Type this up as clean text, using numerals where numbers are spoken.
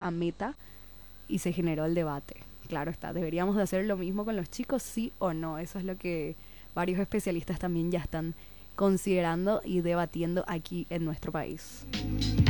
a meta y se generó el debate. Claro está, ¿deberíamos de hacer lo mismo con los chicos, sí o no? Eso es lo que varios especialistas también ya están considerando y debatiendo aquí en nuestro país.